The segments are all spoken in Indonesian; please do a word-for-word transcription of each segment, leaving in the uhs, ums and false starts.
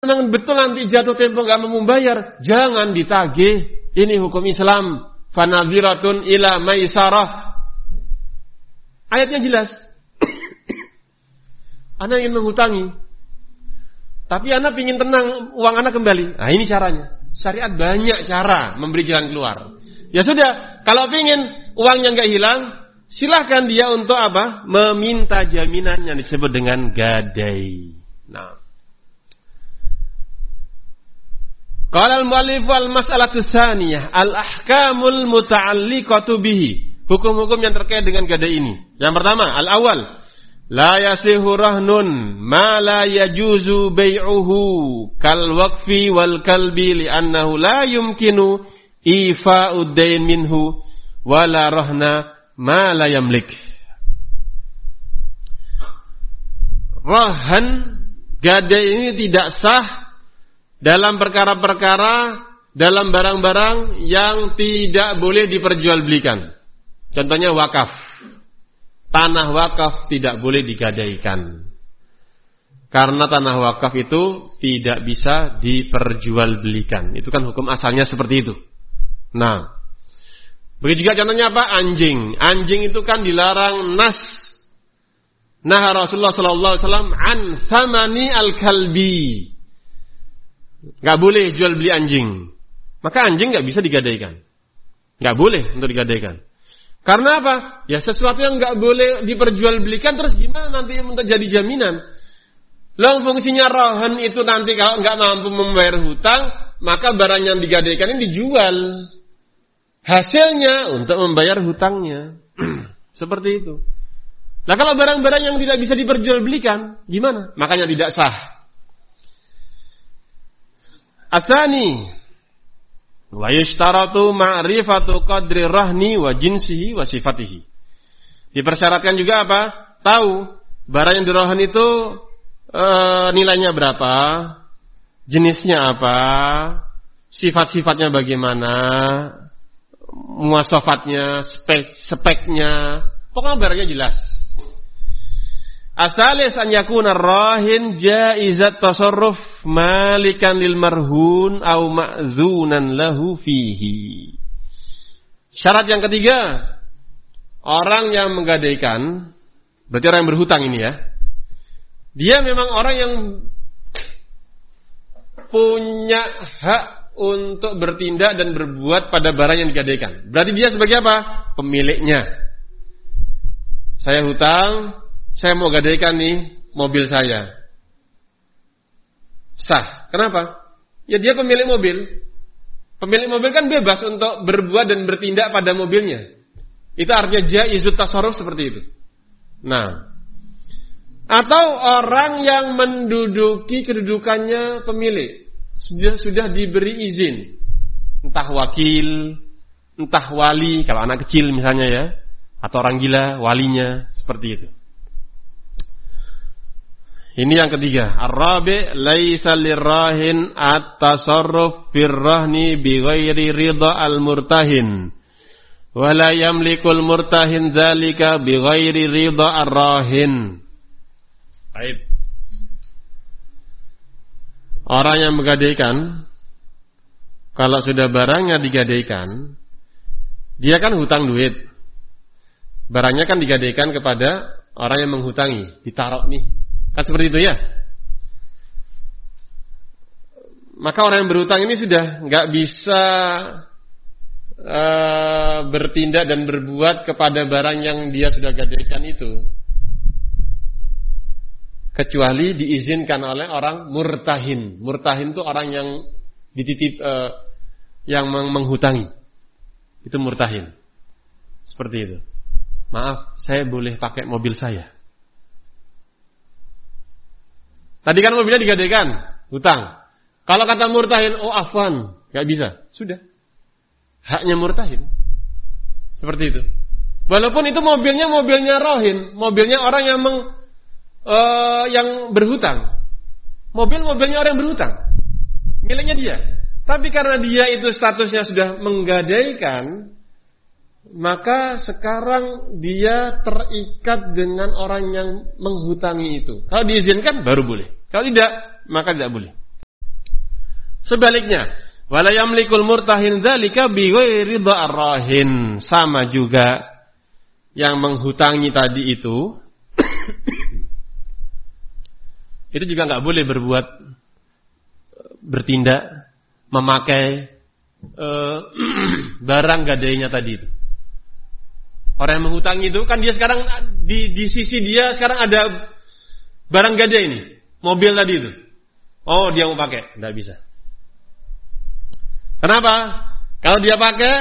Menang betul nanti jatuh tempo nggak mau membayar, jangan ditagih. Ini hukum Islam. Fanadhiratun ila maisarah. Ayatnya jelas. Anda ingin menghutangi, tapi Anda ingin tenang, uang Anda kembali. Nah ini caranya. Syariat banyak cara memberi jalan keluar. Ya sudah, kalau ingin uangnya nggak hilang, silahkan dia untuk apa? Meminta jaminan yang disebut dengan gadai. Nah, qala al-mu'allif wal mas'alatu tsaniyah al-ahkamul muta'alliqatu bihi. Hukum-hukum yang terkait dengan gadai ini. Yang pertama, al-awwal, la yasihu rahnun ma la yajuzu bai'uhu kal waqfi wal kalbi li'annahu la yumkinu ifa'ud dain minhu wa la rahna ma la yamlik. Rahan, gadai ini tidak sah dalam perkara-perkara, dalam barang-barang yang tidak boleh diperjualbelikan. Contohnya wakaf. Tanah wakaf tidak boleh digadaikan. Karena tanah wakaf itu tidak bisa diperjualbelikan. Itu kan hukum asalnya seperti itu. Nah, begitu juga contohnya apa? Anjing. Anjing itu kan dilarang nas. Nah, Rasulullah sallallahu alaihi wasallam an thamani al-kalbi. Enggak boleh jual beli anjing. Maka anjing enggak bisa digadaikan. Enggak boleh untuk digadaikan. Karena apa? Ya sesuatu yang enggak boleh diperjualbelikan, terus gimana nanti untuk jadi jaminan? Lalu fungsinya rahan itu nanti kalau enggak mampu membayar hutang, maka barang yang digadaikan ini dijual. Hasilnya untuk membayar hutangnya. Seperti itu. Nah kalau barang-barang yang tidak bisa diperjualbelikan, gimana? Makanya tidak sah. Atsani wa yashtaratu ma'rifatu qadri rahni wa jinsihi wa sifatihi. Dipersyaratkan juga apa? Tahu barang yang dirahan itu e, nilainya berapa, jenisnya apa, sifat-sifatnya bagaimana, muwasafatnya, spek, speknya, pokoknya barangnya jelas. Asalis an yakuna rahin jaizat tasarruf malikan lil marhun au ma'zunan lahu fihi. Syarat yang ketiga, orang yang menggadaikan, berarti orang yang berhutang ini ya. Dia memang orang yang punya hak untuk bertindak dan berbuat pada barang yang digadaikan. Berarti dia sebagai apa? Pemiliknya. Saya hutang, saya mau gadaikan nih mobil saya. Sah. Kenapa? Ya dia pemilik mobil. Pemilik mobil kan bebas untuk berbuat dan bertindak pada mobilnya. Itu artinya jaizut tasarruf seperti itu. Nah, atau orang yang menduduki kedudukannya pemilik, sudah sudah diberi izin, entah wakil, entah wali, kalau anak kecil misalnya ya, atau orang gila, walinya, seperti itu. Ini yang ketiga, ar-rabi' laisa lirrahin at-tasarruf fir-rahni bighairi ridha al-murtahin wa la yamlikul murtahin dzalika bighairi ridha ar-rahin. Baik. Orang yang menggadaikan, kalau sudah barangnya digadaikan, dia kan hutang duit. Barangnya kan digadaikan kepada orang yang menghutangi, ditaruh nih. Kan seperti itu ya. Maka orang yang berhutang ini sudah nggak bisa uh, bertindak dan berbuat kepada barang yang dia sudah gadaikan itu, kecuali diizinkan oleh orang murtahin. Murtahin itu orang yang dititip, uh, yang menghutangi. Itu murtahin. Seperti itu. Maaf, saya boleh pakai mobil saya. Tadi kan mobilnya digadaikan, hutang. Kalau kata murtahin, oh afwan, gak bisa. Sudah. Haknya murtahin. Seperti itu. Walaupun itu mobilnya mobilnya rohin, mobilnya orang yang meng, uh, yang berhutang. Mobil mobilnya orang yang berhutang. Miliknya dia. Tapi karena dia itu statusnya sudah menggadaikan, maka sekarang dia terikat dengan orang yang menghutangi itu. Kalau diizinkan baru boleh. Kalau tidak, maka tidak boleh. Sebaliknya, wala yamlikul murtahin dzalika bighairi dharrahin. Sama juga yang menghutangi tadi itu itu juga enggak boleh berbuat bertindak memakai uh, barang gadainya tadi itu. Orang yang menghutangi itu kan dia sekarang di di sisi dia sekarang ada barang gadai ini, mobil tadi itu. Oh, dia mau pakai, enggak bisa. Kenapa? Kalau dia pakai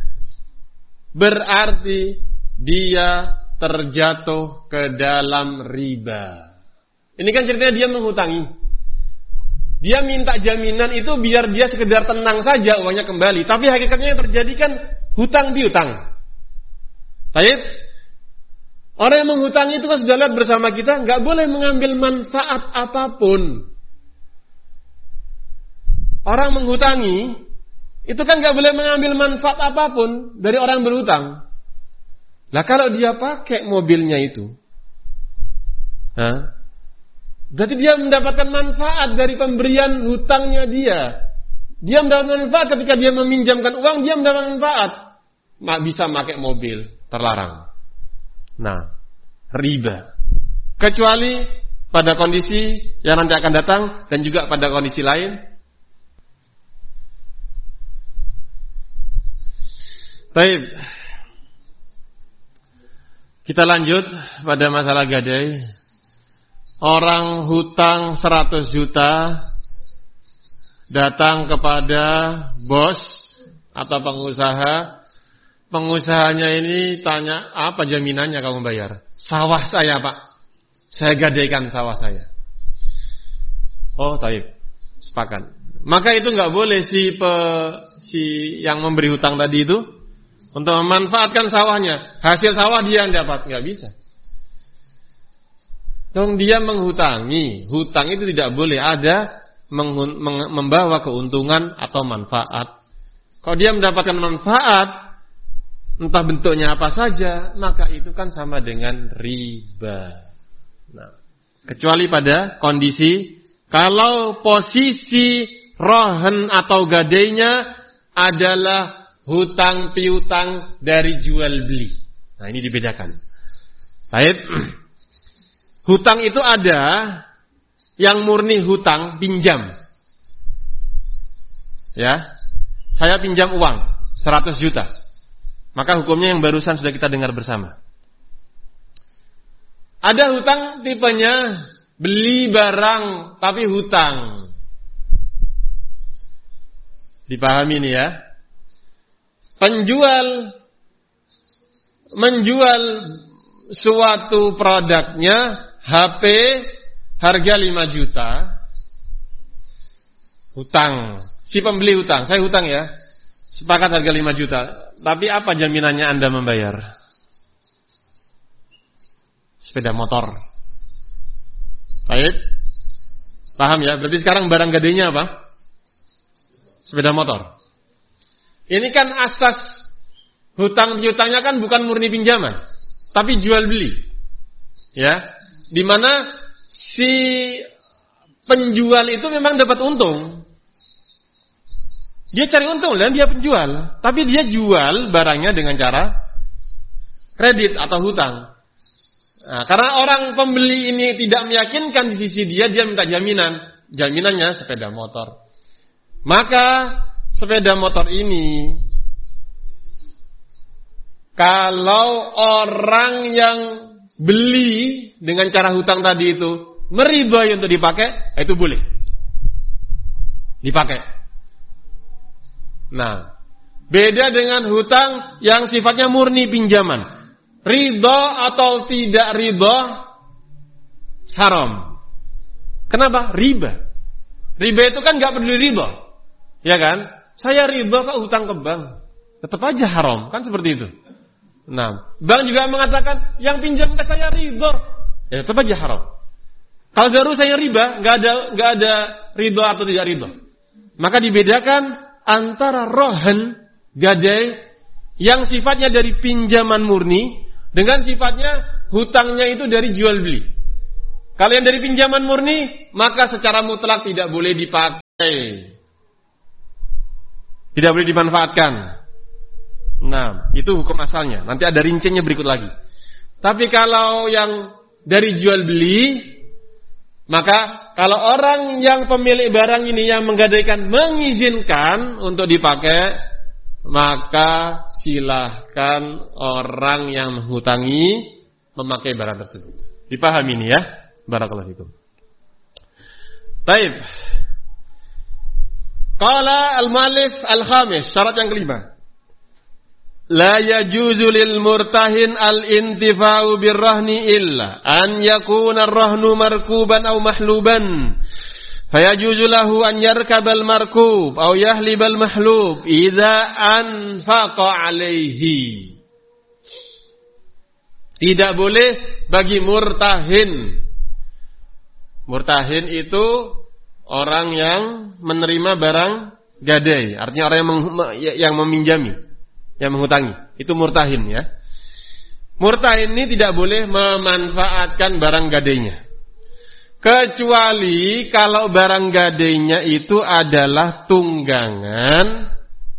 berarti dia terjatuh ke dalam riba. Ini kan ceritanya dia menghutangi. Dia minta jaminan itu biar dia sekedar tenang saja uangnya kembali. Tapi hakikatnya yang terjadi kan hutang piutang. Baik. Orang yang menghutangi itu kan sudah lihat bersama kita, nggak boleh mengambil manfaat apapun. Orang menghutangi itu kan nggak boleh mengambil manfaat apapun dari orang berhutang. Lah kalau dia pakai mobilnya itu, ha? Berarti dia mendapatkan manfaat dari pemberian hutangnya dia. Dia mendapatkan manfaat ketika dia meminjamkan uang, dia mendapatkan manfaat. Bisa pakai mobil, terlarang. Nah, riba. Kecuali pada kondisi yang nanti akan datang dan juga pada kondisi lain. Baik. Kita lanjut pada masalah gadai. Orang hutang seratus juta datang kepada bos atau pengusaha. Pengusahanya ini tanya, apa jaminannya kamu bayar? Sawah saya, Pak. Saya gadaikan sawah saya. Oh, taib. Sepakat. Maka itu enggak boleh si pe, si yang memberi hutang tadi itu untuk memanfaatkan sawahnya. Hasil sawah dia yang dapat, enggak bisa. Dong dia menghutangi. Hutang itu tidak boleh ada menghun, meng, membawa keuntungan atau manfaat. Kalau dia mendapatkan manfaat, entah bentuknya apa saja, maka itu kan sama dengan riba. Nah, kecuali pada kondisi kalau posisi rohan atau gadainya adalah hutang piutang dari jual beli. Nah, ini dibedakan. Baik. Hutang itu ada yang murni hutang pinjam. Ya. Saya pinjam uang seratus juta. Maka hukumnya yang barusan sudah kita dengar bersama. Ada hutang tipenya beli barang tapi hutang. Dipahami ini ya. Penjual menjual suatu produknya H P harga lima juta. Hutang. Si pembeli hutang, saya hutang ya. Sepakat harga lima juta. Tapi apa jaminannya Anda membayar? Sepeda motor. Baik. Paham ya? Berarti sekarang barang gadainya apa? Sepeda motor. Ini kan asas hutang piutangnya kan bukan murni pinjaman, tapi jual beli. Ya. Di mana si penjual itu memang dapat untung. Dia cari untung dan dia penjual, tapi dia jual barangnya dengan cara kredit atau hutang. Nah, karena orang pembeli ini tidak meyakinkan di sisi dia, dia minta jaminan. Jaminannya sepeda motor. Maka sepeda motor ini, kalau orang yang beli dengan cara hutang tadi itu meribai untuk dipakai, itu boleh dipakai. Nah, beda dengan hutang yang sifatnya murni pinjaman. Ridho atau tidak ridho haram. Kenapa? Riba. Riba itu kan gak peduli ridho, ya kan? Saya ridho kok hutang ke bank, tetap aja haram, kan seperti itu. Nah, bank juga mengatakan yang pinjam ke saya ridho, ya tetap aja haram. Kalau baru saya riba, nggak ada nggak ada ridho atau tidak ridho. Maka dibedakan antara rohan gadai yang sifatnya dari pinjaman murni dengan sifatnya hutangnya itu dari jual beli. Kalau yang dari pinjaman murni, maka secara mutlak tidak boleh dipakai. Tidak boleh dimanfaatkan. Nah, itu hukum asalnya. Nanti ada rinciannya berikut lagi. Tapi kalau yang dari jual beli, maka kalau orang yang pemilik barang ini yang menggadaikan mengizinkan untuk dipakai, maka silahkan orang yang menghutangi memakai barang tersebut. Dipahami ini ya? Barakallahu fikum. Baik. Qala al-mu'allif al-khamis, syarat yang kelima. La yajuzu lil murtahin al-intifa'u birrahni illa an yakuna ar-rahnu markuban aw mahluban. Fayajuzu lahu an yarkabal markub aw yahlibal mahlub idza anfaqa alaihi. Tidak boleh bagi murtahin. Murtahin itu orang yang menerima barang gadai, artinya orang yang, meng- yang meminjami, yang menghutangi. Itu murtahin ya. Murtahin ini tidak boleh memanfaatkan barang gadainya. Kecuali kalau barang gadainya itu adalah tunggangan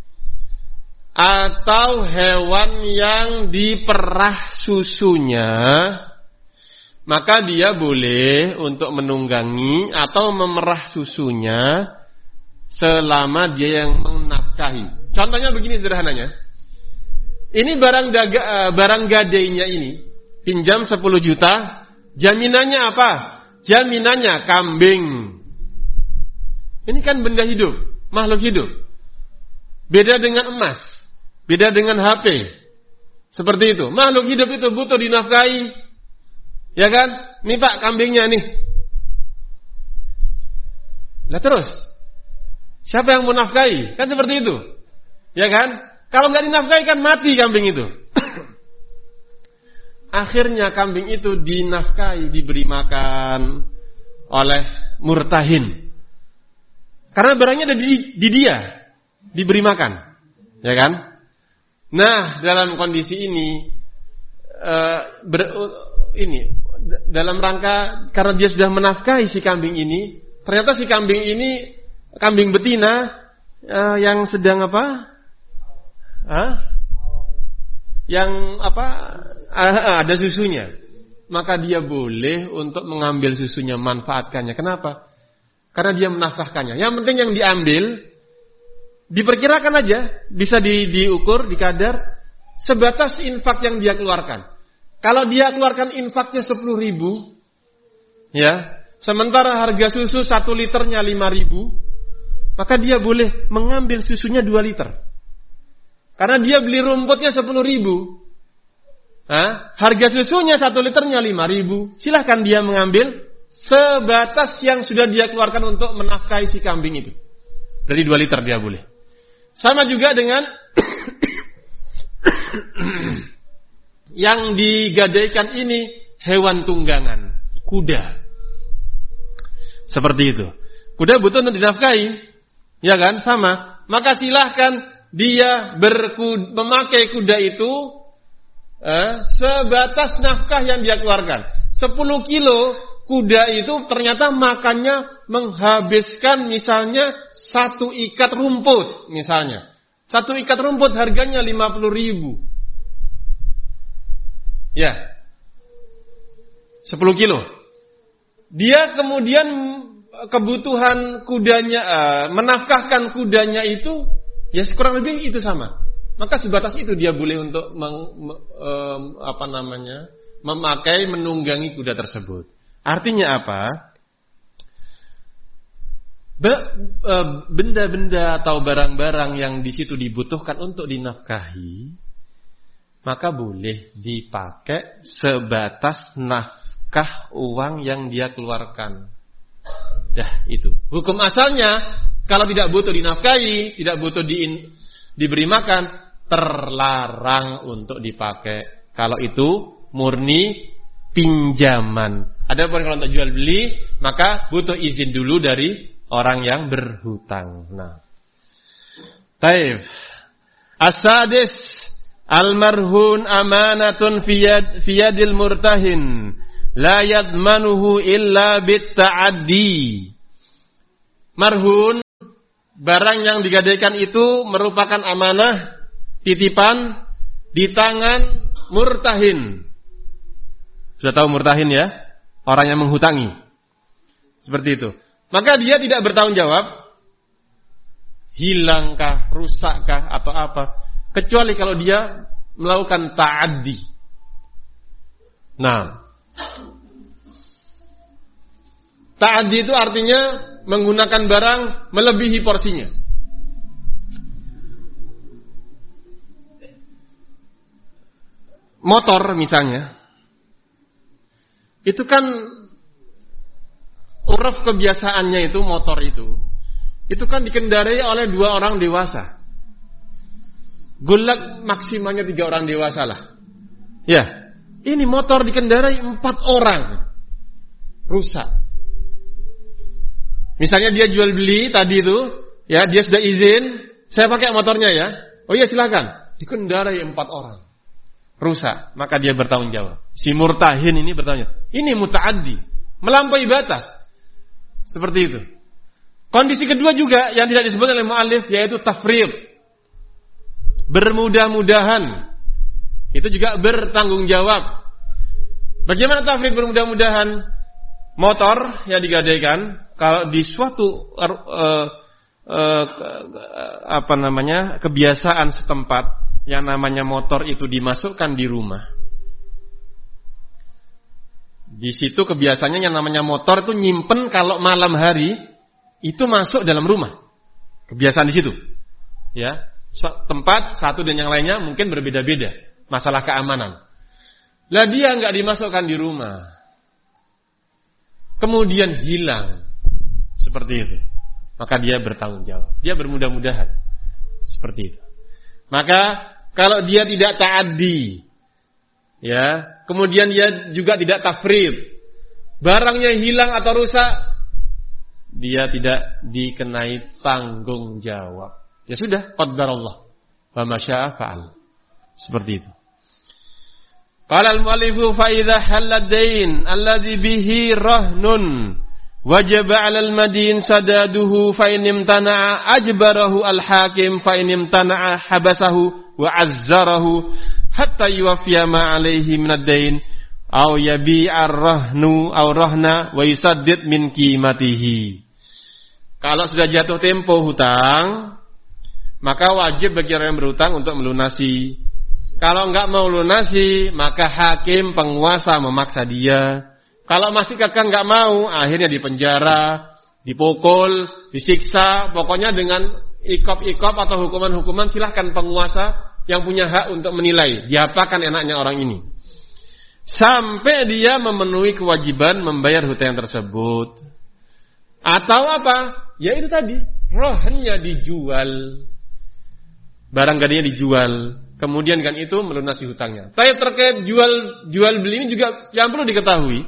atau hewan yang diperah susunya, maka dia boleh untuk menunggangi atau memerah susunya selama dia yang menafkahi. Contohnya begini sederhananya. Ini barang daga, barang gadainya ini pinjam sepuluh juta, jaminannya apa? Jaminannya kambing. Ini kan benda hidup, makhluk hidup. Beda dengan emas, beda dengan H P. Seperti itu. Makhluk hidup itu butuh dinafkahi. Ya kan? Nih Pak kambingnya nih. Lah terus, siapa yang mau nafkahi? Kan seperti itu. Ya kan? Kalau nggak dinafkahi kan mati kambing itu. Akhirnya kambing itu dinafkahi, diberi makan oleh murtahin. Karena barangnya ada di, di dia, diberi makan. Ya kan? Nah, dalam kondisi ini, uh, ber, uh, ini dalam rangka karena dia sudah menafkahi si kambing ini, ternyata si kambing ini kambing betina uh, yang sedang apa? Hah? Yang apa? Uh, ada susunya. Maka dia boleh untuk mengambil susunya, manfaatkannya. Kenapa? Karena dia menafkahkannya. Yang penting yang diambil diperkirakan aja, bisa di, diukur, dikadar sebatas infak yang dia keluarkan. Kalau dia keluarkan infaknya sepuluh ribu, ya, sementara harga susu satu liternya lima ribu, maka dia boleh mengambil susunya dua liter. Karena dia beli rumputnya sepuluh ribu, ha? Harga susunya satu liternya lima ribu, silahkan dia mengambil sebatas yang sudah dia keluarkan untuk menafkahi si kambing itu. Dari dua liter dia boleh. Sama juga dengan yang digadaikan ini hewan tunggangan, kuda. Seperti itu. Kuda butuh untuk dinafkahi, ya kan? Sama. Maka silahkan dia berkud, memakai kuda itu eh, sebatas nafkah yang dia keluarkan. sepuluh kilo kuda itu ternyata makannya menghabiskan misalnya satu ikat rumput misalnya. Satu ikat rumput harganya lima puluh ribu. Ya. sepuluh kilo. Dia kemudian kebutuhan kudanya, uh, menafkahkan kudanya itu ya kurang lebih itu sama. Maka sebatas itu dia boleh untuk meng, um, apa namanya? memakai menunggangi kuda tersebut. Artinya apa? Benda-benda atau barang-barang yang di situ dibutuhkan untuk dinafkahi, maka boleh dipakai sebatas nafkah uang yang dia keluarkan. Dah itu. Hukum asalnya kalau tidak butuh dinafkahi, tidak butuh di, diberi makan, terlarang untuk dipakai. Kalau itu murni pinjaman. Adapun kalau untuk jual beli, maka butuh izin dulu dari orang yang berhutang. Nah, taib. As-sadis, al-marhun amanatun fiyad, fiyadil murtahin, la yadmanuhu illa bit-ta'addi. Marhun barang yang digadaikan itu merupakan amanah, titipan di tangan murtahin. Sudah tahu murtahin ya? Orang yang menghutangi. Seperti itu. Maka dia tidak bertanggung jawab, hilangkah, rusakkah, atau apa. Kecuali kalau dia melakukan ta'addi. Nah, ta'addi itu artinya menggunakan barang melebihi porsinya. Motor misalnya, itu kan uruf kebiasaannya itu motor itu, itu kan dikendarai oleh dua orang dewasa. Gulak maksimalnya tiga orang dewasa lah. Ya, ini motor dikendarai empat orang, rusak. Misalnya dia jual beli tadi itu, ya dia sudah izin, saya pakai motornya ya. Oh iya silakan. Dikendarai empat orang, rusak. Maka dia bertanggung jawab. Si murtahin ini bertanggung jawab. Ini muta'addi, melampaui batas. Seperti itu. Kondisi kedua juga yang tidak disebut oleh mu'allif, yaitu tafrid, bermudah-mudahan. Itu juga bertanggung jawab. Bagaimana tafrid bermudah-mudahan? Motor yang digadaikan, kalau di suatu uh, uh, apa namanya kebiasaan setempat, yang namanya motor itu dimasukkan di rumah. Di situ kebiasaannya yang namanya motor itu nyimpen kalau malam hari itu masuk dalam rumah. Kebiasaan di situ. Ya, tempat satu dan yang lainnya mungkin berbeda-beda masalah keamanan. Lah dia enggak dimasukkan di rumah. Kemudian hilang. Seperti itu. Maka dia bertanggung jawab. Dia bermudah-mudahan. Seperti itu. Maka kalau dia tidak ta'addi, ya, kemudian dia juga tidak tafrid, barangnya hilang atau rusak, dia tidak dikenai tanggung jawab. Ya sudah, qaddarallah wa ma syaa fa'al. Seperti itu. Qala al-mu'allifu fa idza halal dain alladhi bihi rahnun wajaba 'alal madin sadaduhu fa in imtana'a ajbarahu al-hakim fa in imtana'a habasahu wa 'azzarahu hatta yuwaffiya ma 'alaihi min ad-dain aw yabi'a ar-rahnu aw rahna wa yusaddid min qimatihi. Kalau sudah jatuh tempo hutang, maka wajib bagi orang yang berhutang untuk melunasi. Kalau enggak mau lunasi, maka hakim penguasa memaksa dia. Kalau masih kekang enggak mau, akhirnya dipenjara, dipukul, disiksa, pokoknya dengan ikop-ikop atau hukuman-hukuman. Silahkan penguasa yang punya hak untuk menilai diapakan enaknya orang ini, sampai dia memenuhi kewajiban membayar hutang tersebut. Atau apa? Ya itu tadi, rohannya dijual, barang gadainya dijual, kemudian kan itu melunasi hutangnya. Tapi terkait jual jual beli ini juga yang perlu diketahui,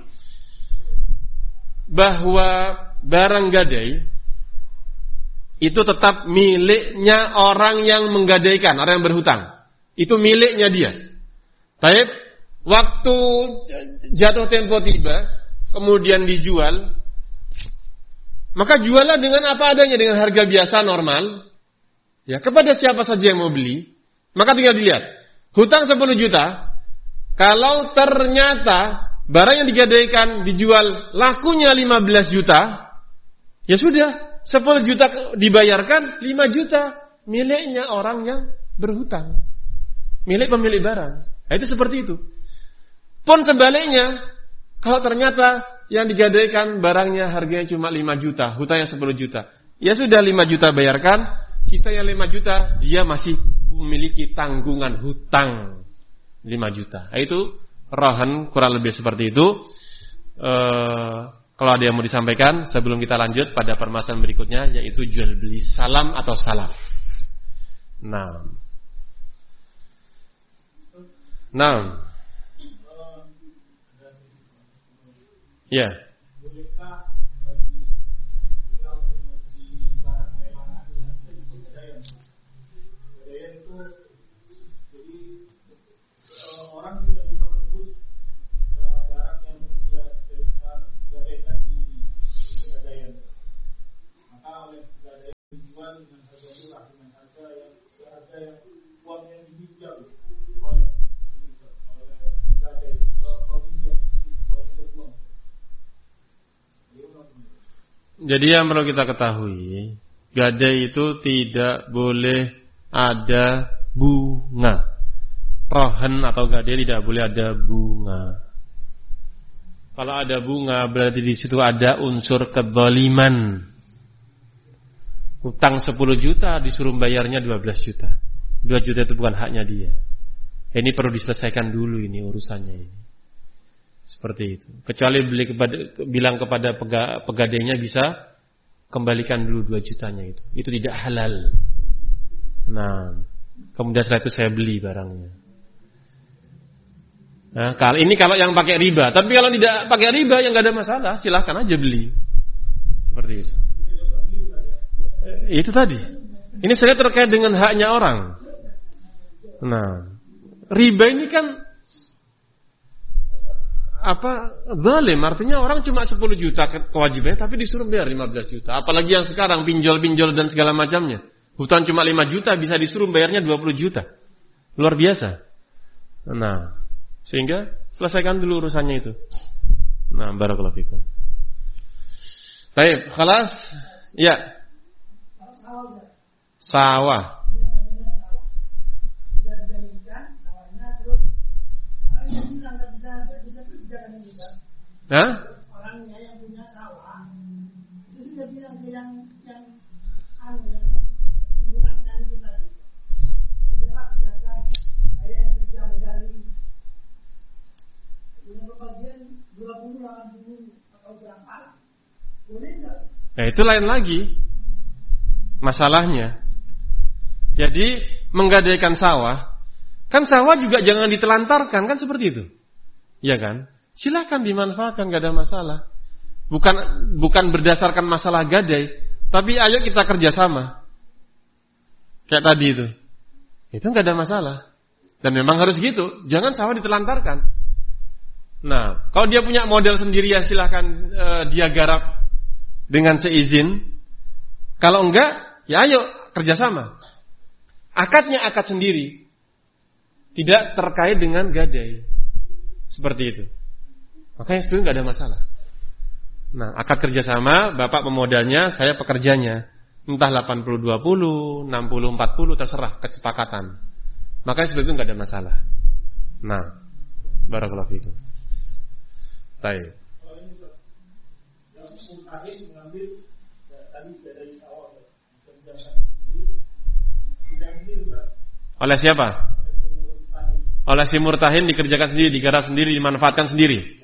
bahwa barang gadai itu tetap miliknya orang yang menggadaikan, orang yang berhutang. Itu miliknya dia. Tapi waktu jatuh tempo tiba, kemudian dijual, maka juallah dengan apa adanya, dengan harga biasa normal, ya, kepada siapa saja yang mau beli. Maka tinggal dilihat, hutang sepuluh juta, kalau ternyata barang yang digadaikan dijual lakunya lima belas juta, ya sudah, sepuluh juta dibayarkan, lima juta miliknya orang yang berhutang, milik pemilik barang. Nah, itu seperti itu. Pun sebaliknya, kalau ternyata yang digadaikan barangnya harganya cuma lima juta, hutangnya sepuluh juta, ya sudah, lima juta bayarkan, sisanya lima juta dia masih memiliki tanggungan hutang lima juta. Nah, itu rohan kurang lebih seperti itu. E, kalau ada yang mau disampaikan sebelum kita lanjut pada permasalahan berikutnya, yaitu jual beli salam atau salaf. Nah, nah, ya. Maka oleh pegadaian dijual Jadi yang perlu kita ketahui, gadai itu tidak boleh ada bunga. Rohan atau gadai tidak boleh ada bunga. Kalau ada bunga berarti di situ ada unsur kezaliman. Utang sepuluh juta disuruh bayarnya dua belas juta. dua juta itu bukan haknya dia. Ini perlu diselesaikan dulu ini urusannya ini. Seperti itu. Kecuali beli kepada, bilang kepada pega, pegadainya bisa kembalikan dulu dua jutanya itu. Itu tidak halal. Nah, kemudian setelah itu saya beli barangnya. Nah, kalau ini kalau yang pakai riba. Tapi kalau tidak pakai riba yang nggak ada masalah, silahkan aja beli. Seperti itu. Itu tadi. Ini saya terkait dengan haknya orang. Nah, riba ini kan apa? Zalim, artinya orang cuma sepuluh juta kewajibannya tapi disuruh bayar lima belas juta. Apalagi yang sekarang pinjol-pinjol dan segala macamnya. Hutang cuma lima juta bisa disuruh bayarnya dua puluh juta. Luar biasa. Nah, sehingga selesaikan dulu urusannya itu. Nah, barakallahu fikum. Baik, khalas. Ya. Sawah. Hah? Orangnya yang punya sawah itu sudah bilang ke yang yang anu yang mengurangkan itu tadi. Sudah Pak kerjakan, saya yang kerja menggali. Yang bagian dua puluh delapan puluh atau berapa? Boleh enggak? Nah, itu lain lagi masalahnya. Jadi menggadaikan sawah, kan sawah juga jangan ditelantarkan, kan seperti itu. Iya kan? Silakan dimanfaatkan, gak ada masalah. Bukan bukan berdasarkan masalah gadai, tapi ayo kita kerjasama. Kayak tadi itu, itu gak ada masalah. Dan memang harus gitu. Jangan sawah ditelantarkan. Nah, kalau dia punya model sendiri ya silakan uh, dia garap dengan seizin. Kalau enggak, ya ayo kerjasama. Akadnya akad sendiri, tidak terkait dengan gadai. Seperti itu. Makanya sebenarnya nggak ada masalah. Nah, akad kerjasama, bapak pemodalnya, saya pekerjanya. Entah delapan puluh dua puluh, enam puluh empat puluh, terserah kesepakatan. Makanya sebenarnya nggak ada masalah. Nah, barakallahu fikum. Baik. Oleh siapa? Oleh si murtahin dikerjakan sendiri, digarap sendiri, dimanfaatkan sendiri.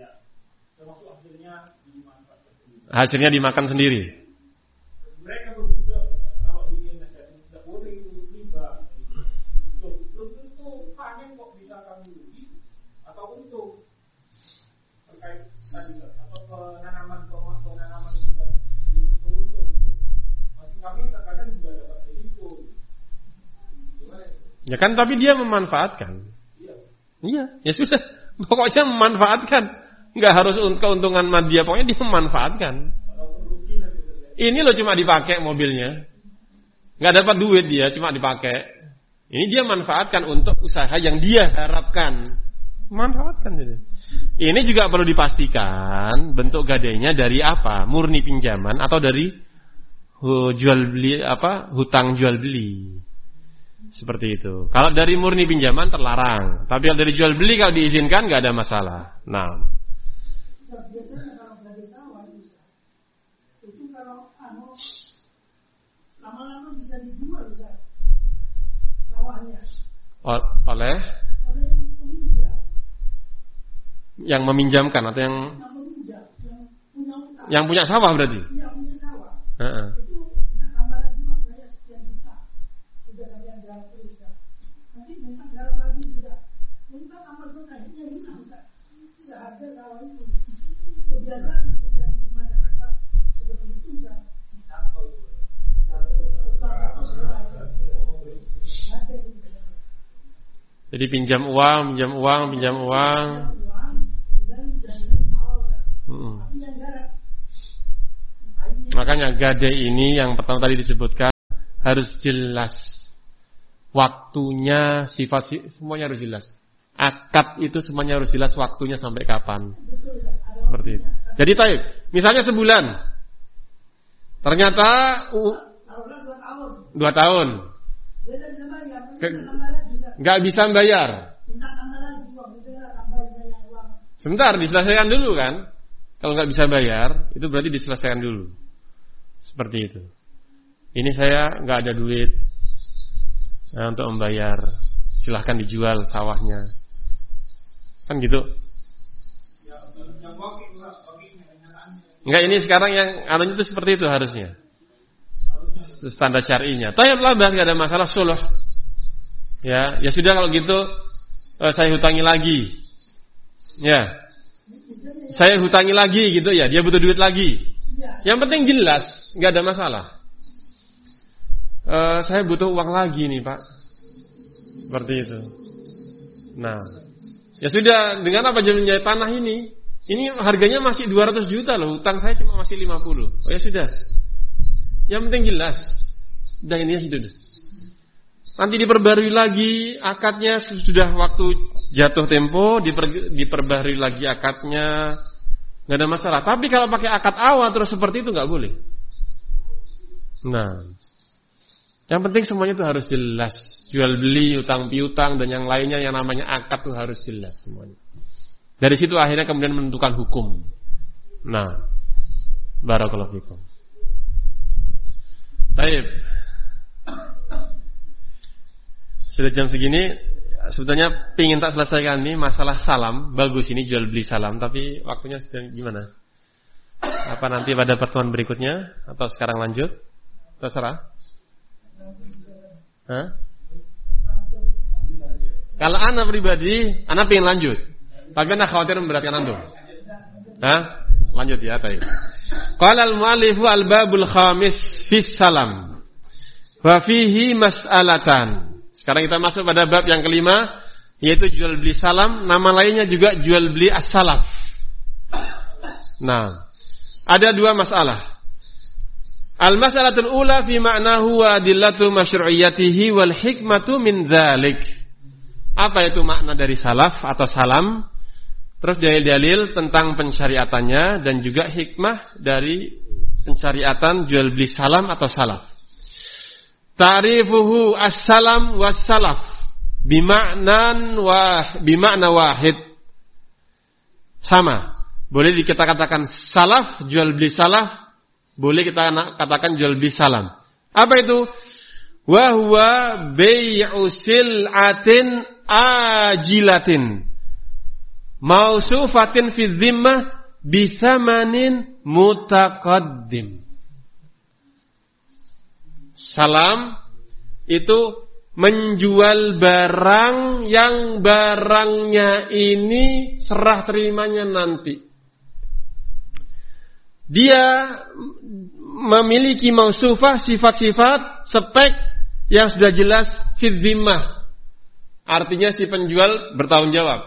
Hasilnya dimakan sendiri. Mereka berjuang kalau ingin nasihat tidak boleh itu riba. Itu panen kok bisa kamu rugi atau untung terkait tadi atau penanaman penanaman kita itu untung. Masih kami kadang juga dapat risiko. Ya kan, tapi dia memanfaatkan. Iya, iya, ya sudah. Pokoknya memanfaatkan. Enggak harus keuntungan dia, pokoknya dia memanfaatkan. Ini loh cuma dipakai mobilnya. Enggak dapat duit dia, cuma dipakai. Ini dia manfaatkan untuk usaha yang dia harapkan. Manfaatkan jadi. Ini juga perlu dipastikan bentuk gadainya dari apa? Murni pinjaman atau dari jual beli apa? Hutang jual beli. Seperti itu. Kalau dari murni pinjaman terlarang, tapi kalau dari jual beli kalau diizinkan nggak ada masalah. Nah, biasanya kalau gadai sawah itu kalau anu lama-lama bisa dijual bisa sawahnya. O- oleh? Oleh yang peminjam. Yang meminjamkan atau yang? Yang meminjam, yang punya utang. Yang punya sawah berarti? Iya, punya sawah. Uh-uh. Itu gambaran cuma saya sekian juta. Sudah kalian garap terus ya. Nanti minta garap lagi sudah. Minta amal selesai. Ya hilang Ustaz. Seharga sawah itu. Kebiasaan terjadi di masyarakat seperti itu Ustaz. Jadi pinjam uang, pinjam uang, pinjam uang. Hmm. Makanya gadai ini yang pertama tadi disebutkan harus jelas waktunya, sifat semuanya harus jelas. Akad itu semuanya harus jelas waktunya sampai kapan. Seperti itu. Jadi taib, misalnya sebulan. Ternyata uh, dua tahun. Nggak bisa bayar. Sebentar, diselesaikan dulu kan. Kalau nggak bisa bayar, itu berarti diselesaikan dulu. Seperti itu. Ini saya nggak ada duit nah, untuk membayar. Silahkan dijual sawahnya. Kan gitu. Enggak, ini sekarang yang anunya itu seperti itu harusnya. Standar syar'inya. Tayyib labas, enggak ada masalah, suluh. Ya, ya sudah kalau gitu eh, saya hutangi lagi. Ya. Saya hutangi lagi gitu ya, dia butuh duit lagi. Yang penting jelas, enggak ada masalah. Eh, saya butuh uang lagi nih, Pak. Seperti itu. Nah, ya sudah, dengan apa jaminan tanah ini? Ini harganya masih dua ratus juta loh, hutang saya cuma masih lima puluh. Oh ya sudah. Yang penting jelas. Dan ini sudah. Nanti diperbarui lagi akadnya, sudah waktu jatuh tempo diper, diperbarui lagi akadnya. Enggak ada masalah. Tapi kalau pakai akad awal terus seperti itu enggak boleh. Nah, yang penting semuanya itu harus jelas. Jual beli, utang piutang dan yang lainnya yang namanya akad itu harus jelas semuanya. Dari situ akhirnya kemudian menentukan hukum. Nah, barakallahu fikum. Baik. Sudah jam segini, sebetulnya pingin tak selesaikan ini masalah salam. Bagus ini jual beli salam, tapi waktunya sudah gimana? Apa nanti pada pertemuan berikutnya atau sekarang lanjut? Terserah. Hah? Kalau anak pribadi, anak pengen lanjut. Tapi anak khawatir memberatkan antum. Hah? Lanjut ya, baik. Qala al-mu'allifu al-babul khamis fis salam. Wa fihi mas'alatan. Sekarang kita masuk pada bab yang kelima, yaitu jual beli salam. Nama lainnya juga jual beli as-salaf. Nah, ada dua masalah. Al-mas'alatul ula fi ma'nahu wa adillatu masyru'iyyatihi wal hikmatu min dzalik. Apa itu makna dari salaf atau salam? Terus dalil-dalil tentang pensyariatannya dan juga hikmah dari pensyariatan jual beli salam atau salaf. Ta'rifuhu as-salam was-salaf bima'nan wa bima'na wahid. Sama. Boleh kita katakan salaf, jual beli salaf, boleh kita katakan jual beli salam. Apa itu? Wa huwa bai'u sil'atin ajilatin mausufatin fi dhimmah bi thamanin mutaqaddim. Salam itu menjual barang yang barangnya ini serah terimanya nanti. Dia memiliki mausufah, sifat-sifat, spek yang sudah jelas fi dhimmah. Artinya si penjual bertanggung jawab.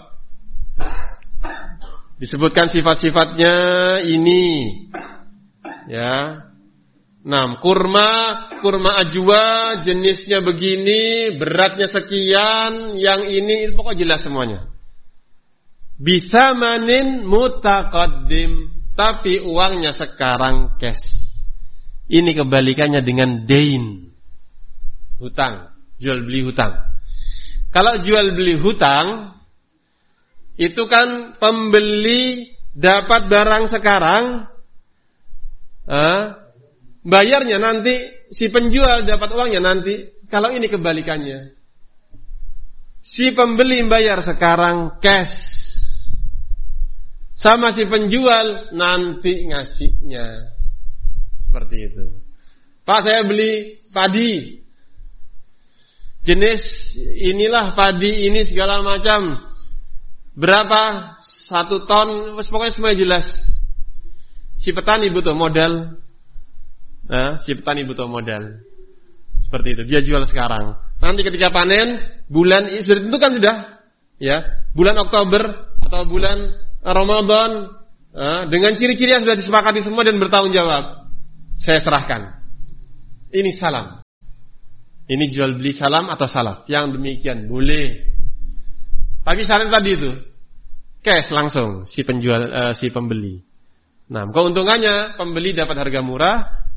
Disebutkan sifat-sifatnya ini. Ya. Nah, kurma, kurma ajwa, jenisnya begini, beratnya sekian, yang ini pokoknya jelas semuanya. Bisa manin mutaqaddim, tapi uangnya sekarang cash. Ini kebalikannya dengan dain, hutang, jual beli hutang. Kalau jual beli hutang, itu kan pembeli dapat barang sekarang, eh, bayarnya nanti, si penjual dapat uangnya nanti. Kalau ini kebalikannya, si pembeli bayar sekarang cash, sama si penjual nanti ngasihnya. Seperti itu. Pak, saya beli padi, jenis inilah padi ini segala macam. Berapa? Satu ton, pokoknya semua jelas. Si petani butuh modal. Nah, si petani butuh modal. Seperti itu. Dia jual sekarang. Nanti ketika panen, bulan sudah ditentukan sudah. Ya, bulan Oktober atau bulan Ramadan, nah, dengan ciri-ciri yang sudah disepakati semua dan bertanggung jawab, saya serahkan. Ini salam. Ini jual beli salam atau salaf. Yang demikian boleh. Tapi syarat tadi itu cash langsung si penjual uh, si pembeli. Nah, keuntungannya pembeli dapat harga murah,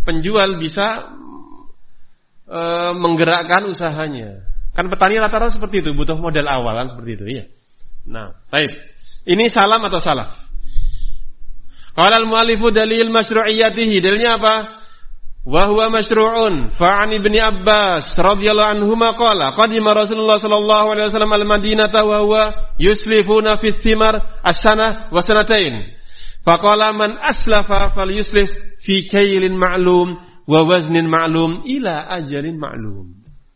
penjual bisa e, menggerakkan usahanya. Kan petani rata-rata seperti itu, butuh modal awalan seperti itu, ya. Nah, baik. Ini salam atau salaf? Qala al-mu'allifu dalil masyru'iyyatihi. Dalilnya apa? Wa huwa masyru'un. Fa'an ibni Abbas radhiyallahu anhuma qala qadima Rasulullah sallallahu alaihi wasallam al-Madinata wa huwa yuslifuna fi thimar as-sanah wa sanatain. Faqala man aslafa falyuslif fi kaylin ma'lum wa waznin ma'lum ila ajalin ma'lum.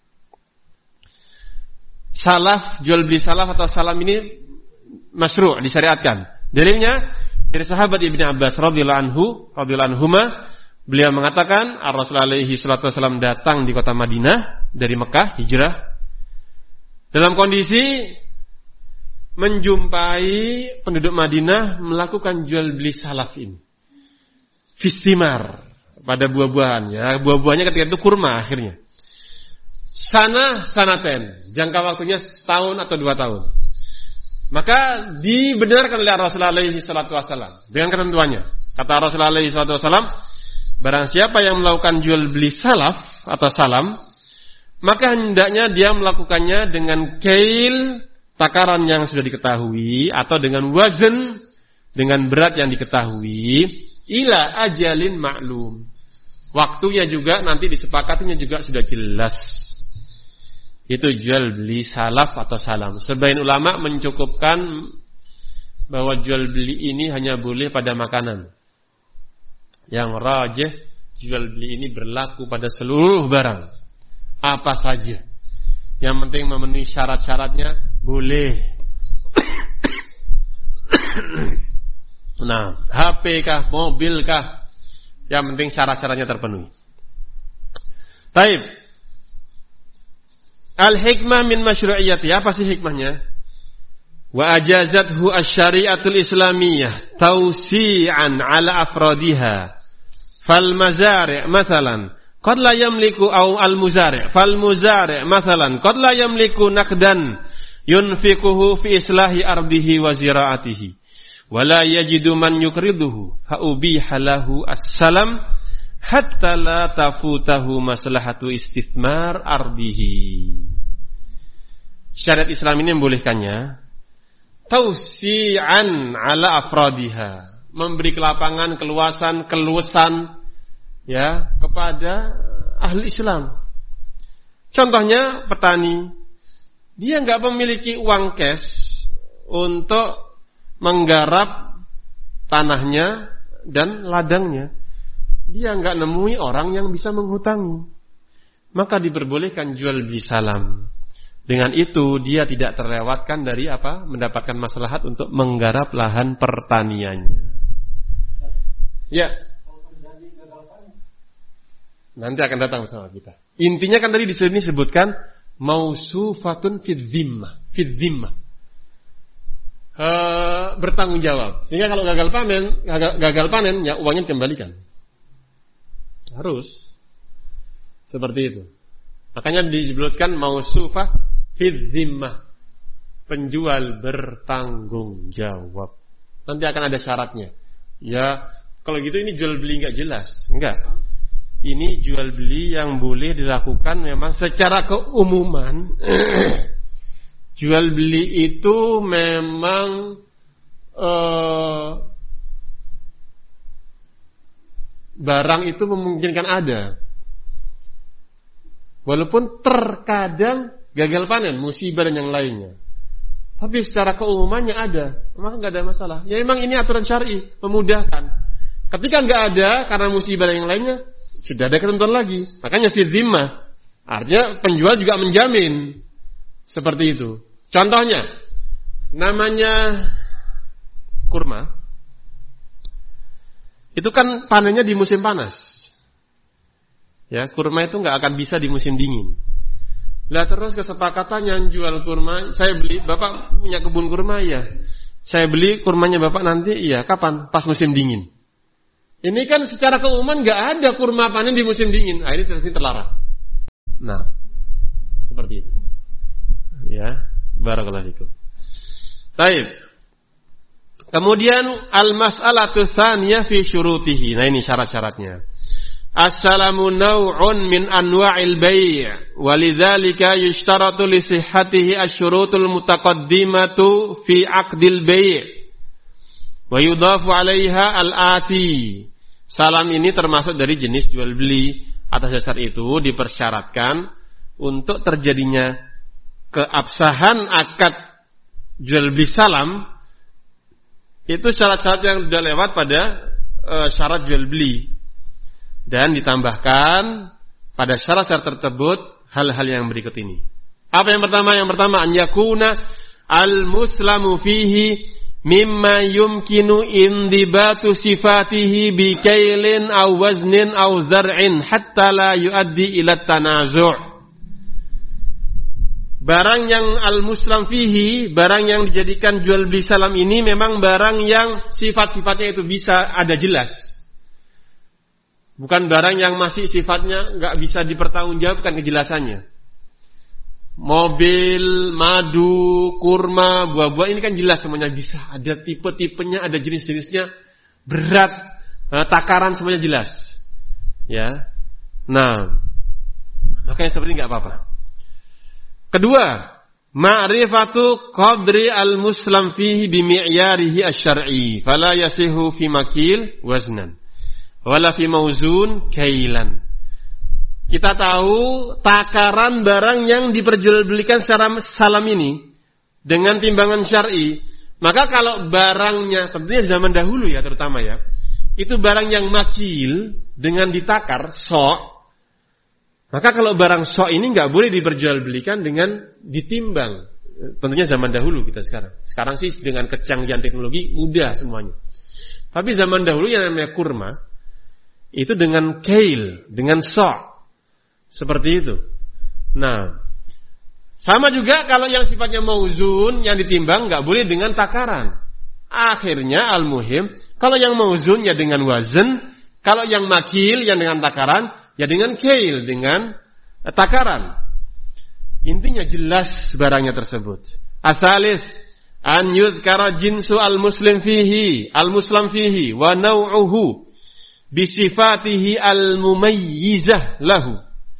Salaf, jual beli salaf atau salam ini masyru', disyariatkan. Dalilnya dari sahabat Ibnu Abbas radhiyallahu anhu, radhiyallahu anhuma, beliau mengatakan, Rasulullah alaihi salatu wasallam datang di kota Madinah dari Mekah, hijrah, dalam kondisi menjumpai penduduk Madinah melakukan jual beli salaf ini. Fistimar, pada buah-buahan, ya, buah-buahnya ketika itu kurma akhirnya. Sana sanaten, jangka waktunya setahun atau dua tahun. Maka dibenarkan oleh Rasulullah alaihi salatu wasallam dengan ketentuannya. Kata Rasulullah alaihi salatu wasallam, barang siapa yang melakukan jual beli salaf atau salam, maka hendaknya dia melakukannya dengan kail, takaran yang sudah diketahui, atau dengan wazn, dengan berat yang diketahui, ila ajalin maklum. Waktunya juga nanti disepakatinya juga sudah jelas. Itu jual beli salaf atau salam. Sebagian ulama mencukupkan bahwa jual beli ini hanya boleh pada makanan. Yang rajih, jual beli ini berlaku pada seluruh barang, apa saja. Yang penting memenuhi syarat-syaratnya boleh. Nah, H P kah, mobil kah, yang penting syarat-syaratnya terpenuhi. Baik. Al-hikmah min masyru'iyyati. Apa sih hikmahnya? Wa ajazathu asy-syari'atul islamiyah tawsi'an 'ala afradiha. Fal mazari' mathalan qad la yamliku aw al-muzari' fal muzari' mathalan qad la yamliku naqdan yunfiquhu fi islahi ardihi wa zira'atihi wa la yajidu man yukriduhu fa ubiha lahu as-salam hatta la tafutahu maslahatu istithmar ardihi. Syariat Islam ini membolehkannya tausi'an ala afradiha, memberi kelapangan, keluasan, keluasan, ya, kepada ahli Islam. Contohnya petani, dia nggak memiliki uang cash untuk menggarap tanahnya dan ladangnya. Dia nggak nemui orang yang bisa menghutangi, maka diperbolehkan jual beli salam. Dengan itu dia tidak terlewatkan dari apa? Mendapatkan maslahat untuk menggarap lahan pertaniannya. Ya. Nanti akan datang bersama kita. Intinya kan tadi di sini disebutkan mausufatun fid dhimmah, fid dhimmah. E, bertanggung jawab. Sehingga kalau gagal panen, gagal, gagal panen, ya uangnya dikembalikan. Harus seperti itu. Makanya disebutkan mausufah fid dhimmah, penjual bertanggung jawab. Nanti akan ada syaratnya. Ya, kalau gitu ini jual beli enggak jelas. Enggak. Ini jual beli yang boleh dilakukan memang secara keumuman. Jual beli itu memang uh, barang itu memungkinkan ada. Walaupun terkadang gagal panen, musibah dan yang lainnya. Tapi secara keumumannya ada, maka nggak ada masalah. Ya memang ini aturan syar'i, memudahkan. Ketika nggak ada karena musibah dan yang lainnya, sudah ada ketentuan lagi. Makanya fi dhimmah, artinya penjual juga menjamin seperti itu. Contohnya, namanya kurma, itu kan panennya di musim panas. Ya, kurma itu nggak akan bisa di musim dingin. Lah terus kesepakatannya jual kurma, saya beli, Bapak punya kebun kurma ya. Saya beli kurmanya Bapak nanti, iya, kapan? Pas musim dingin. Ini kan secara keumuman nggak ada kurma panen di musim dingin. Ah, ini terlarang. Nah, seperti itu. Ya, barakallahu fikum. Baik. Kemudian al-mas'alatu tsaniyah fi syurutihi. Nah, ini syarat-syaratnya. As-salamu naw'un min anwa'il bai', walidzalika yushtaratu li sihhatihi asy-syurutul mutaqaddimatu fi 'aqdil bai', wa yudhafu 'alaiha al-ati. Salam ini termasuk dari jenis jual beli. Atas dasar itu dipersyaratkan untuk terjadinya keabsahan akad jual beli salam, itu syarat-syarat yang sudah lewat pada e, syarat jual beli. Dan ditambahkan pada syarat-syarat tersebut hal-hal yang berikut ini. Apa yang pertama? Yang pertama, an yakuna al-muslamu fihi mimma yumkinu indibatu sifatihi bi kailin aw waznin aw zar'in hatta la yuaddi ila tanazu'. Barang yang al-muslam fihi, barang yang dijadikan jual beli salam ini memang barang yang sifat-sifatnya itu bisa ada jelas. Bukan barang yang masih sifatnya nggak bisa dipertanggungjawabkan kejelasannya. Mobil, madu, kurma, buah-buah ini kan jelas semuanya bisa. Ada tipe-tipenya, ada jenis-jenisnya, berat, takaran semuanya jelas. Ya, nah, makanya seperti nggak apa-apa. Kedua, ma'rifatu qadri al-muslam fihi bimi'yarihi asy-syar'i, fala yasihu fi makil waznan. Wala fi mauzun kailan. Kita tahu takaran barang yang diperjualbelikan secara salam ini dengan timbangan syar'i. Maka kalau barangnya, tentunya zaman dahulu ya terutama ya, itu barang yang makil dengan ditakar sok. Maka kalau barang sok ini nggak boleh diperjualbelikan dengan ditimbang. Tentunya zaman dahulu kita sekarang. Sekarang sih dengan kecanggihan teknologi mudah semuanya. Tapi zaman dahulu yang namanya kurma itu dengan kail, dengan sok. Seperti itu. Nah, sama juga kalau yang sifatnya mauzun, yang ditimbang, nggak boleh dengan takaran. Akhirnya al-muhim, kalau yang mauzun ya dengan wazn, kalau yang makil, yang dengan takaran, ya dengan kail, dengan takaran. Intinya jelas barangnya tersebut. Asalis, an yudhkara jinsu al-muslim fihi, al-muslam fihi, wa naw'uhu, bisifatihi al-mumayyizah lahu.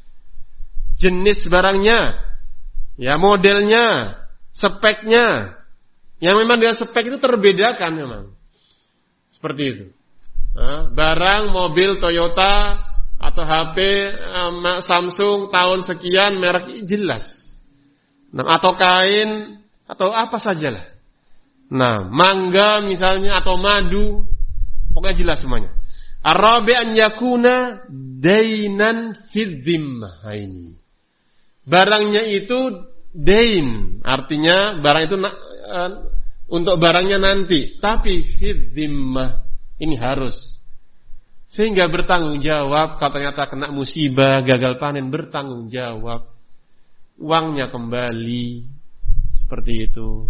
Jenis barangnya, ya modelnya, speknya, yang memang dengan spek itu terbedakan memang. Seperti itu. Nah, barang mobil Toyota atau H P um, Samsung tahun sekian merek jelas. Nah, atau kain atau apa sajalah. Nah, mangga misalnya atau madu, pokoknya jelas semuanya. Ar-rabi' an yakuna dainan fid dhimmah. Ini. Barangnya itu dain, artinya barang itu uh, untuk barangnya nanti, tapi fid dhimmah ini harus. Sehingga bertanggung jawab, kalau ternyata kena musibah, gagal panen, bertanggung jawab. Uangnya kembali. Seperti itu.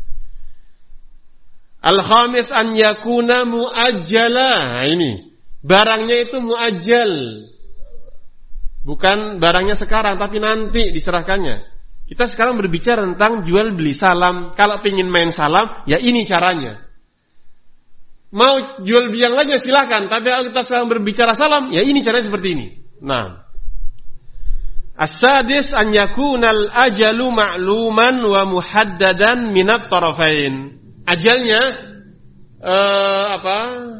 Al-khamis an yakuna muajjala. Ini. Barangnya itu muajjal. Bukan barangnya sekarang, tapi nanti diserahkannya. Kita sekarang berbicara tentang jual beli salam. Kalau ingin main salam, ya ini caranya. Mau jual beli yang lainnya silakan, tapi kalau kita sekarang berbicara salam, ya ini caranya seperti ini. Nah, as-sadis an yakunal ajalu ma'luman wa muhaddadan minat tarafain. Ajalnya uh, apa?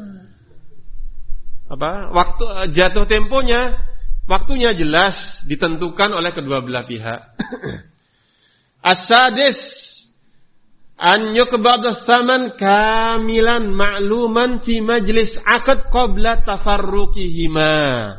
Apa? Waktu jatuh temponya, waktunya jelas ditentukan oleh kedua belah pihak. As-sadis an yuqbadha tsaman kamilan ma'luman fi majlis aqd qabla tafarruqihima.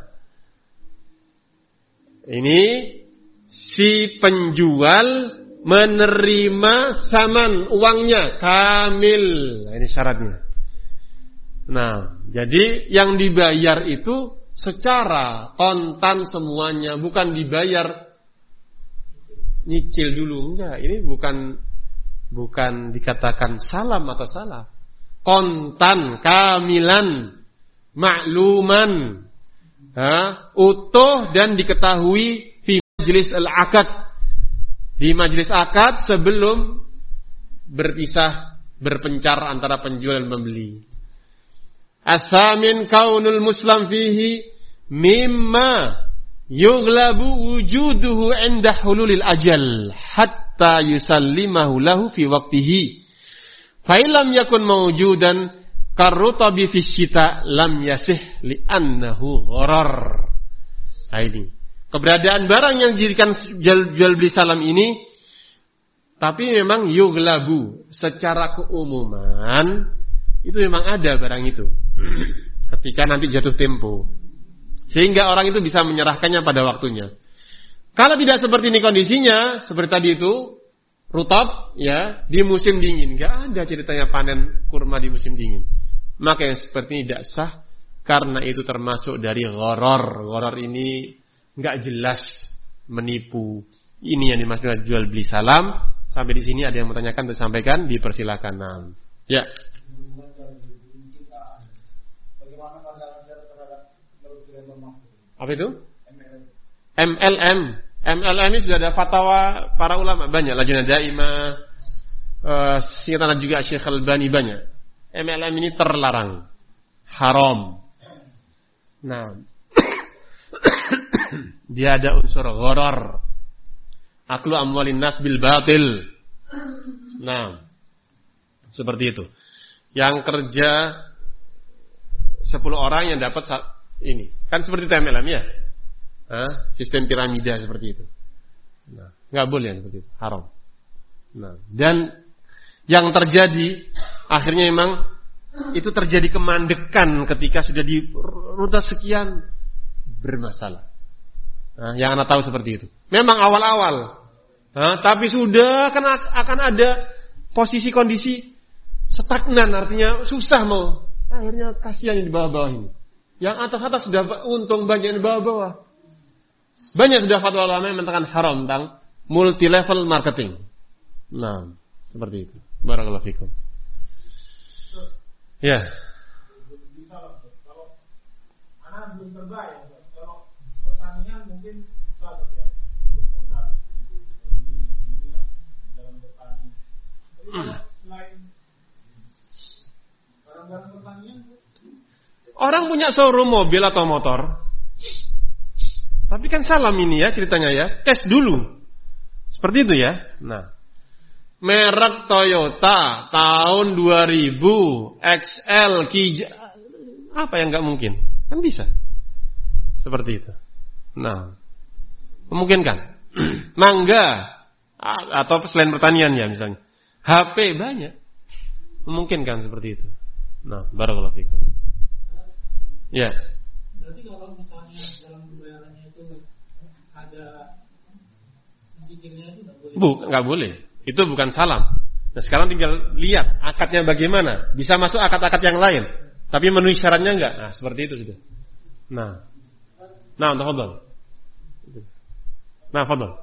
Ini si penjual menerima saman uangnya kamil. Nah, ini syaratnya. Nah, jadi yang dibayar itu secara kontan semuanya, bukan dibayar nyicil dulu, enggak. Ini bukan bukan dikatakan salam atau salah. Kontan, kamilan, makluman, ha, utuh dan diketahui di majelis al-akad, di majelis akad sebelum berpisah, berpencar antara penjual dan pembeli. As-samin kaunul muslam fihi mimma yughlabu wujuduhu 'inda hululil ajal hatta yusallimahu lahu fi waqtihi. Fa illam yakun mawjudan karrutabi fi syita lam yasih li'annahu gharar. Nah, ini keberadaan barang yang dijadikan jual, jual beli salam ini, tapi memang yughlabu secara keumuman itu memang ada barang itu ketika nanti jatuh tempo, sehingga orang itu bisa menyerahkannya pada waktunya. Kalau tidak seperti ini kondisinya, seperti tadi itu rutab ya di musim dingin, nggak ada ceritanya panen kurma di musim dingin, maka yang seperti ini tidak sah karena itu termasuk dari gharar. Gharar ini nggak jelas, menipu. Ini yang dimaksud jual beli salam. Sampai di sini ada yang bertanyakan, disampaikan, dipersilakan. Nah, ya. Apa itu? M L M. M L M ini sudah ada fatwa para ulama banyak. Lajnah Daimah, uh, singkatan juga Syekh Al-Albani banyak. M L M ini terlarang, haram. Nah, dia ada unsur gharar, aklu amwalin nas bil batil. Nah, seperti itu. Yang kerja sepuluh orang yang dapat ini. Kan seperti itu M L M ya? Hah? Sistem piramida seperti itu. Nah, enggak boleh seperti itu, haram. Nah, dan yang terjadi akhirnya memang itu terjadi kemandekan ketika sudah di rute sekian, bermasalah. Nah, yang Anda tahu seperti itu. Memang awal-awal, nah, tapi sudah kan akan ada posisi kondisi stagnan, artinya susah mau. Akhirnya kasihan yang di bawah-bawah ini. Yang atas-atas sudah untung, banyak yang di bawah-bawah. Banyak sudah fatwa ulama yang mengatakan haram tentang multi level marketing. Nah, seperti itu. Barakallahu fikum. Ya. Bisa lah, kalau anak belum terbayang, kalau pertanian mungkin bisa ya untuk modal di dalam bertani. Tapi kalau selain barang-barang pertanian, orang punya showroom mobil atau motor, tapi kan salam ini ya ceritanya ya, tes dulu, seperti itu ya. Nah, merek Toyota tahun dua ribu X L Kija, apa yang nggak mungkin? Kan bisa seperti itu. Nah, memungkinkan. Mangga atau selain pertanian ya misalnya, H P banyak, memungkinkan seperti itu. Nah, barakallahu fikum. Ya. Berarti kalau misalnya dalam pembayarannya itu ada zikirnya itu nggak boleh? Bu, nggak boleh. Itu bukan salam. Nah, sekarang tinggal lihat akadnya bagaimana. Bisa masuk akad-akad yang lain, tapi memenuhi syaratnya enggak. Nah, seperti itu sudah. Nah, nah, tafadhal. Nah, tafadhal.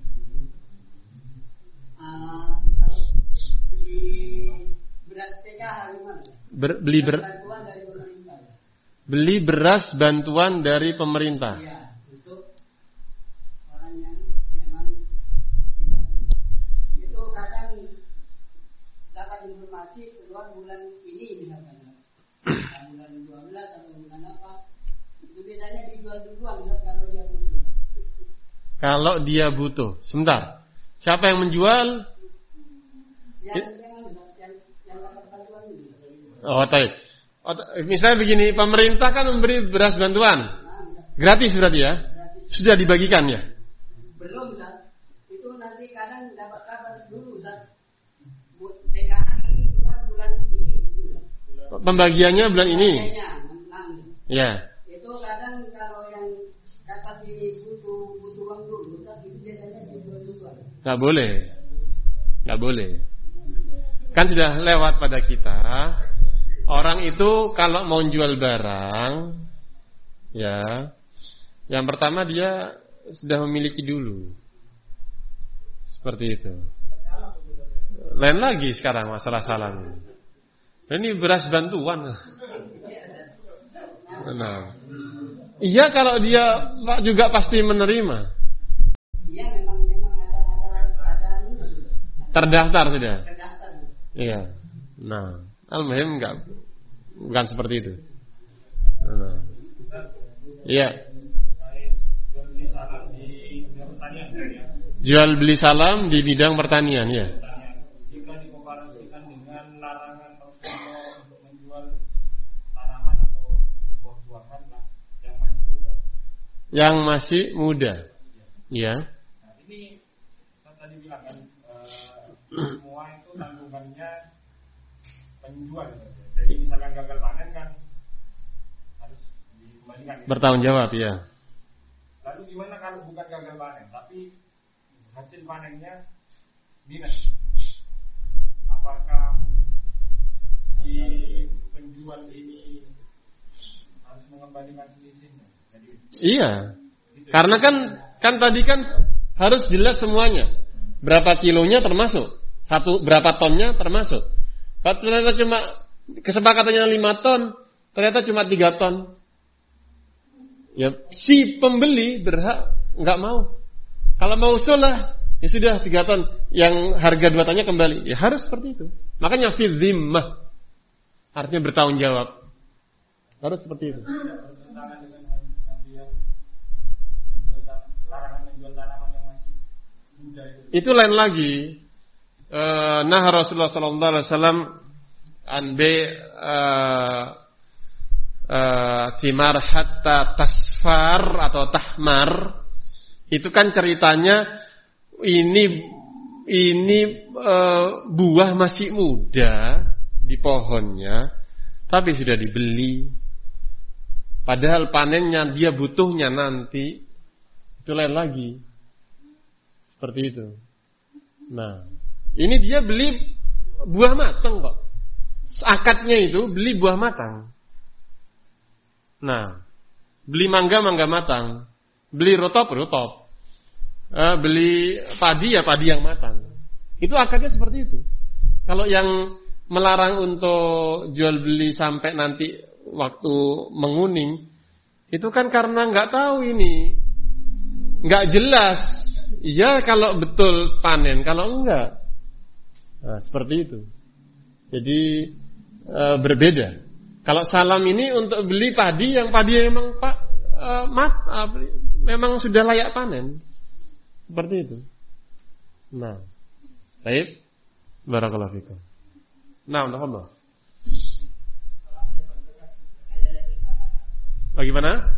Uh, kalau beli beras P K H gimana? Ber, beli ber, bantuan dari pemerintah. beli beras bantuan dari pemerintah. Iya, untuk orang yang memang dibantu. Itu kadang dapat informasi keluar bulan ini misalkan, bulan dua belas atau bulan apa, itu biasanya dijual duluan kalau dia butuh. Kalau dia butuh, sebentar. Siapa yang menjual? Yang yang yang yang dapat bantuan itu. Oh, baik. Oh, misalnya begini, pemerintah kan memberi beras bantuan, gratis berarti ya? Sudah dibagikan ya? Belum, Ustaz. Itu nanti kadang dapat kabar dulu, Ustaz. P K H ini keluar bulan ini, gitu. Pembagiannya bulan ini. Ya. Itu kadang kalau yang dapat ini butuh butuh uang dulu, Ustaz, itu biasanya dijual duluan. Nggak boleh, nggak boleh. Kan sudah lewat pada kita. Orang itu kalau mau jual barang, ya, yang pertama dia sudah memiliki dulu, seperti itu. Lain lagi sekarang masalah salam. Ini beras bantuan. Nah, iya kalau dia juga pasti menerima. Iya, memang memang ada ada ada terdaftar sudah. terdaftar. Iya. Nah, al-muhim enggak, bukan seperti itu. Nah. Iya. Jual beli salam di bidang pertanian ya. Jual beli salam di bidang pertanian ya. Jika dikomparasikan dengan larangan Rasulullah untuk menjual tanaman atau buah-buahan lah yang masih muda. Yang masih muda. Ya. Nah, ini kan tadi bilang kan uh, semua itu tanggungannya penjual. Jadi misalkan gagal panen kan harus dikembalikan. Bertanggung jawab ya. Lalu gimana kalau bukan gagal panen, tapi hasil panennya minus? Apakah si penjual ini harus mengembalikan selisihnya? Jadi, iya. Gitu. Karena kan kan tadi kan harus jelas semuanya. Berapa kilonya termasuk, satu berapa tonnya termasuk. Kalau ternyata cuma kesepakatannya lima ton, ternyata cuma tiga ton. Ya, si pembeli berhak nggak mau. Kalau mau usul lah, ya sudah tiga ton, yang harga dua tonnya kembali. Ya harus seperti itu. Makanya fi dhimmah, artinya bertanggung jawab. Harus seperti itu. Itu lain lagi. E, nah Rasulullah Sallallahu Alaihi Wasallam anbe thimar hatta tasfar atau tahmar. Itu kan ceritanya ini ini e, buah masih muda di pohonnya, tapi sudah dibeli. Padahal panennya dia butuhnya nanti. Itu lain lagi. Seperti itu. Nah, ini dia beli buah matang kok. Akadnya itu beli buah matang. Nah, beli mangga mangga matang, beli rotop rotop, uh, beli padi ya padi yang matang. Itu akadnya seperti itu. Kalau yang melarang untuk jual beli sampai nanti waktu menguning, itu kan karena nggak tahu ini, nggak jelas. Iya kalau betul panen, kalau enggak, nah, seperti itu. Jadi e, berbeda. Kalau salam ini untuk beli padi yang padi yang memang pak e, mat, e, memang sudah layak panen, seperti itu. Nah, baik, barakallahu fikum. Nah, alhamdulillah. Bagaimana?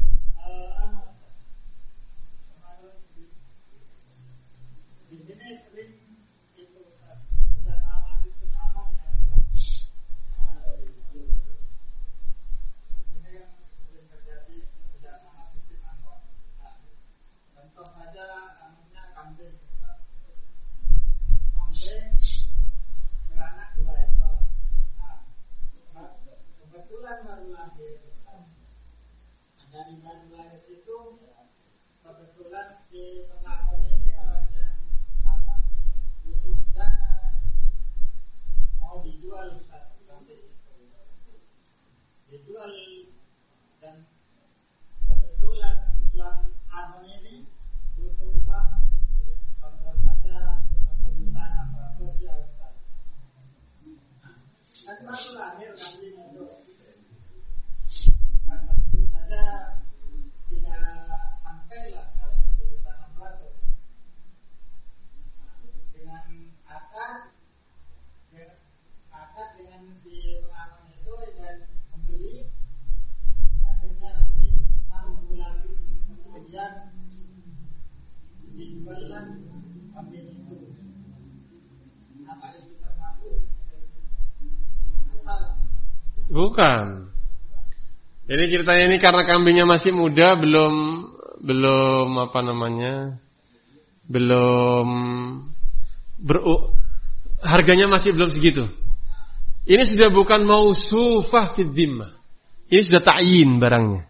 Bukan. Jadi ceritanya ini karena kambingnya masih muda, belum belum apa namanya, belum ber, harganya masih belum segitu. Ini sudah bukan mausufah fid dhimmah. Ini sudah ta'yin barangnya.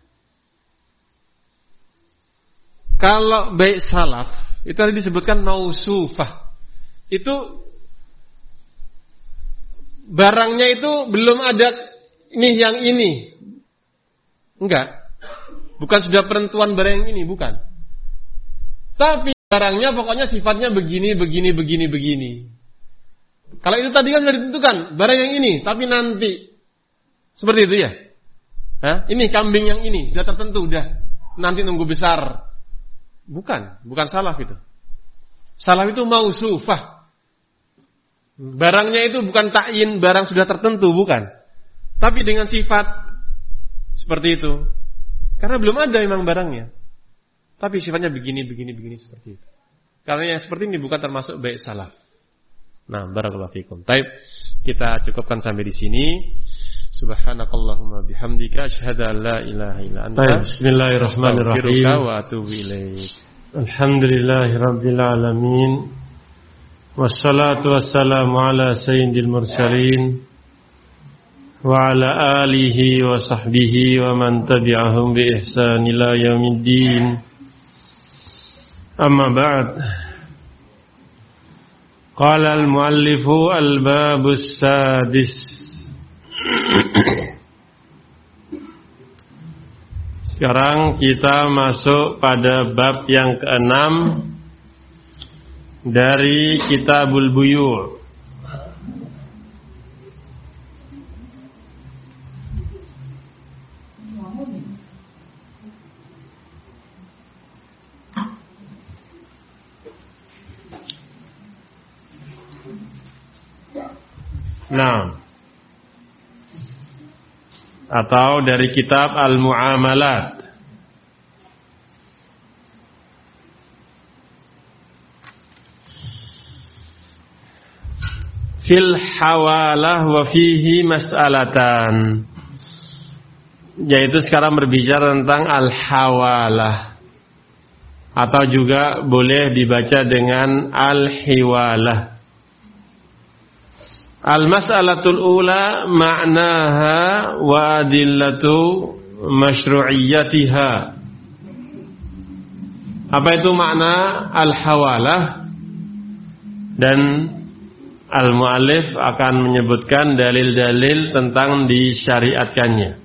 Kalau baik salaf itu tadi disebutkan mausufah. Itu barangnya itu belum ada ini yang ini. Enggak. Bukan sudah penentuan barang yang ini, bukan. Tapi barangnya pokoknya sifatnya begini, begini, begini, begini. Kalau itu tadi kan sudah ditentukan barang yang ini, tapi nanti. Seperti itu ya. Hah? Ini kambing yang ini sudah tertentu, udah nanti nunggu besar. Bukan, bukan salaf itu. Salaf itu mausufah. Barangnya itu bukan ta'yin, barang sudah tertentu, bukan. Tapi dengan sifat seperti itu. Karena belum ada memang barangnya. Tapi sifatnya begini, begini, begini seperti itu. Karena yang seperti ini bukan termasuk baik salaf. Nah, barakallahu fikum. Baik, kita cukupkan sampai di sini. Subhanakallahumma bihamdika asyhadu an la ilaha illa anta. Bismillahirrahmanirrahim. Wa atubu ilaik. Alhamdulillahirabbil alamin. Wassalatu wassalamu ala sayyidil mursalin wa ala alihi wa sahbihi wa man tabi'ahum bi ihsan ila yaumiddin. Amma ba'd. Qala al-muallifu al-babus sadis. Sekarang kita masuk pada bab yang keenam dari Kitabul Buyu'. Nah, atau dari kitab Al-Mu'amalat. Fil hawalah wa fihi mas'alatan. Yaitu sekarang berbicara tentang al-hawalah, atau juga boleh dibaca dengan al-hiwalah. Al-mas'alatul ula ma'naha wa adillatu masyru'iyyatiha. Apa itu makna al-hawalah? Dan al-mu'allif akan menyebutkan dalil-dalil tentang disyariatkannya.